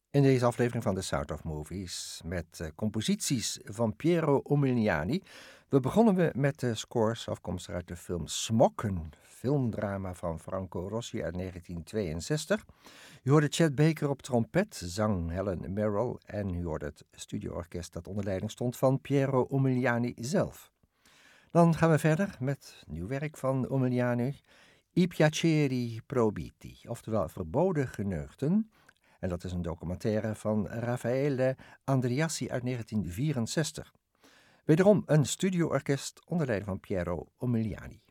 In deze aflevering van The Sound of Movies met composities van Piero Umiliani. We begonnen met de scores afkomstig uit de film Smok, een filmdrama van Franco Rossi uit 1962. U hoorde Chet Baker op trompet, zang Helen Merrill en u hoorde het studioorkest dat onder leiding stond van Piero Umiliani zelf. Dan gaan we verder met nieuw werk van Umiliani, I piaceri proibiti, oftewel verboden geneugten. En dat is een documentaire van Raffaele Andriassi uit 1964. Wederom een studioorkest onder leiding van Piero Umiliani.